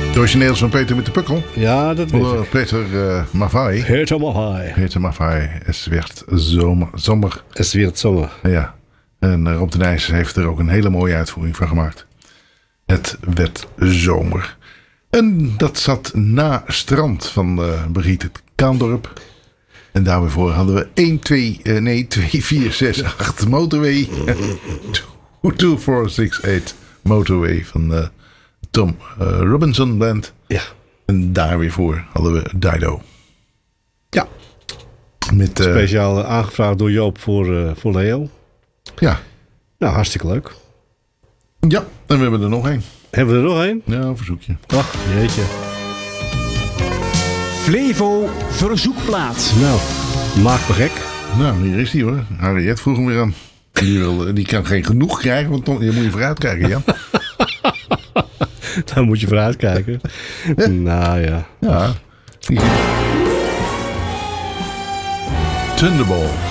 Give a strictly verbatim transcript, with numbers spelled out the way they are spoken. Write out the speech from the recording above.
Het origineel is van Peter met de Pukkel. Ja, dat weet Uh, ik. Peter uh, Maffay. Peter Maffay. Peter Maffay. Het werd zomer. zomer. Het werd zomer. Ja. En uh, Rob de Nijs heeft er ook een hele mooie uitvoering van gemaakt. Het werd zomer. En dat zat na Strand van uh, Brigitte Kaandorp. En daarvoor hadden we een, twee, uh, nee, twee, vier, zes, acht Motorway. twee, vier, zes, acht Motorway van uh, Tom uh, Robinson Band. Ja. En daar weer voor hadden we Dido. Ja. Met, uh, Speciaal aangevraagd door Joop voor, uh, voor Leo. Ja. Nou, hartstikke leuk. Ja, en we hebben er nog één. Hebben we er nog één? Ja, een verzoekje. Ach, jeetje. Flevo verzoekplaat. Nou, maak me gek. Nou, hier is die hoor. Harriet vroeg hem weer aan. Die, wil, die kan geen genoeg krijgen, want dan, je moet je vooruit kijken, Jan. Daar moet je vooruit kijken. Ja. Nou ja. Ja. Thunderball.